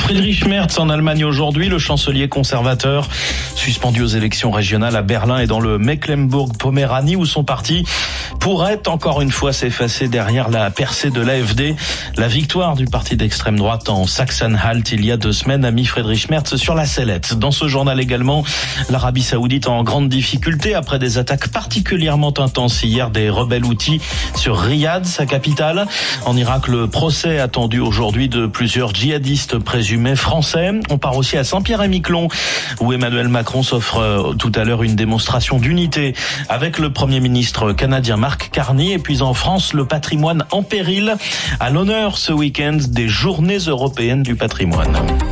Friedrich Merz en Allemagne aujourd'hui, le chancelier conservateur suspendu aux élections régionales à Berlin et dans le Mecklembourg-Poméranie où son parti pourrait encore une fois s'effacer derrière la percée de l'AfD. La victoire du parti d'extrême droite en Sachsen-Anhalt il y a 2 semaines a mis Friedrich Merz sur la sellette. Dans ce journal également, l'Arabie Saoudite en grande difficulté après des attaques particulièrement intenses hier des rebelles houthis sur Riyad, sa capitale. En Irak, le procès attendu aujourd'hui de plusieurs djihadistes présumés français. On part aussi à Saint-Pierre-et-Miquelon où Emmanuel Macron s'offre tout à l'heure une démonstration d'unité avec le Premier ministre canadien Mark Carney. Et puis en France, le patrimoine en péril à l'honneur ce week-end des Journées européennes du patrimoine.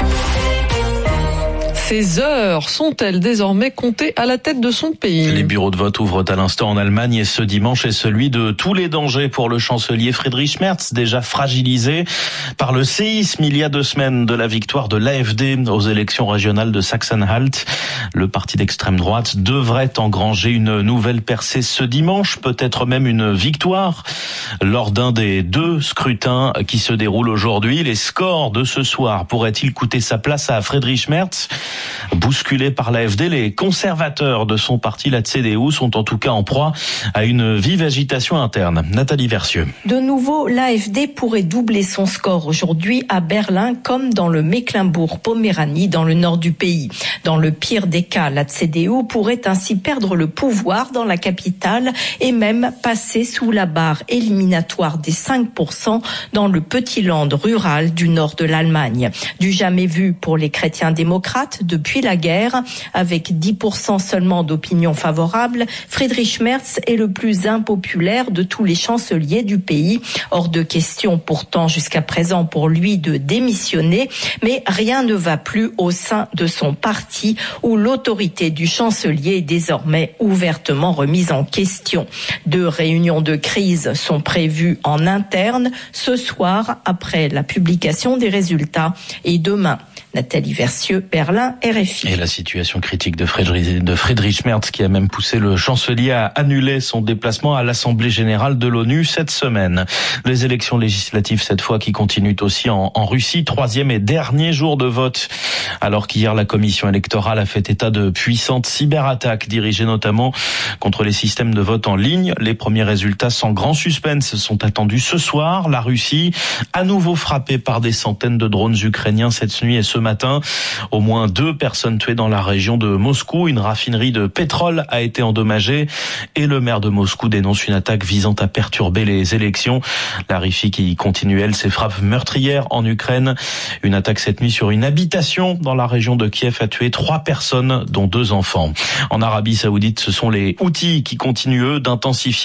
Ces heures sont-elles désormais comptées à la tête de son pays ? Les bureaux de vote ouvrent à l'instant en Allemagne et ce dimanche est celui de tous les dangers pour le chancelier Friedrich Merz, déjà fragilisé par le séisme il y a 2 semaines de la victoire de l'AfD aux élections régionales de Sachsen-Anhalt. Le parti d'extrême droite devrait engranger une nouvelle percée ce dimanche, peut-être même une victoire lors d'un des 2 scrutins qui se déroulent aujourd'hui. Les scores de ce soir pourraient-ils coûter sa place à Friedrich Merz ? Bousculés par l'AfD, les conservateurs de son parti, la CDU, sont en tout cas en proie à une vive agitation interne. Nathalie Versieux. De nouveau, l'AfD pourrait doubler son score aujourd'hui à Berlin comme dans le Mecklembourg-Poméranie dans le nord du pays. Dans le pire des cas, la CDU pourrait ainsi perdre le pouvoir dans la capitale et même passer sous la barre éliminatoire des 5% dans le petit land rural du nord de l'Allemagne. Du jamais vu pour les chrétiens démocrates depuis la guerre, avec 10% seulement d'opinion favorable, Friedrich Merz est le plus impopulaire de tous les chanceliers du pays. Hors de question pourtant jusqu'à présent pour lui de démissionner, mais rien ne va plus au sein de son parti où l'autorité du chancelier est désormais ouvertement remise en question. 2 réunions de crise sont prévues en interne ce soir après la publication des résultats et demain. Nathalie Versieux, Berlin, RFI. Et la situation critique de Friedrich Merz qui a même poussé le chancelier à annuler son déplacement à l'Assemblée générale de l'ONU cette semaine. Les élections législatives cette fois qui continuent aussi en Russie, 3e et dernier jour de vote. Alors qu'hier la commission électorale a fait état de puissantes cyberattaques dirigées notamment contre les systèmes de vote en ligne. Les premiers résultats sans grand suspense sont attendus ce soir. La Russie, à nouveau frappée par des centaines de drones ukrainiens cette nuit et ce matin. Au moins 2 personnes tuées dans la région de Moscou. Une raffinerie de pétrole a été endommagée et le maire de Moscou dénonce une attaque visant à perturber les élections. La Russie qui continue, elle, ses frappes meurtrières en Ukraine. Une attaque cette nuit sur une habitation dans la région de Kiev a tué 3 personnes, dont 2 enfants. En Arabie Saoudite, ce sont les Houthis qui continuent, eux, d'intensifier